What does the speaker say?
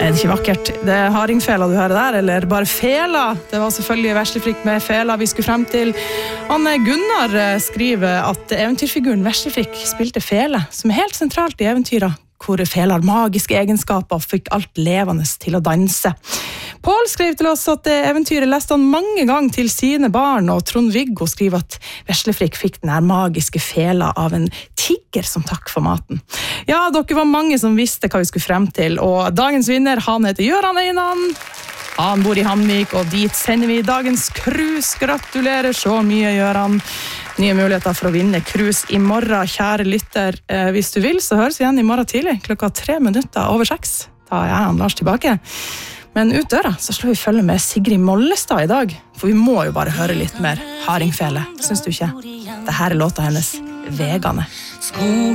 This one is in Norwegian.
Det ikke vakkert? Det hardingfela du hører der, eller bare fela? Det var selvfølgelig Veslefrikk med fela vi skulle frem til. Anne Gunnar skriver at eventyrfiguren Veslefrikk spilte fele, som helt sentralt i eventyret, hvor fela har magiske egenskaper og fikk alt levende til å danse. Paul skrev til oss at eventyret leste han mange ganger til sine barn, og Trond-Viggo skriver at Veslefrikk fikk den her magiske fela av en tigger som takk for maten. Ja, dere var mange som visste hva vi skulle frem til, og dagens vinner, han heter Gøran Einan. Han bor i Hamnvik, og dit sender vi dagens krus. Gratulerer så mye, Gøran. Nye muligheter for å vinne krus i morgen, kjære lytter. Hvis du vil, så høres vi igjen i morgen tidlig, 6:03. Da er han Lars tilbake. Men ut døra så slår vi følge med Sigrid Mollestad i dag, for vi må jo bare høre litt mer hardingfele, synes du ikke? Dette er låta hennes, Vegane.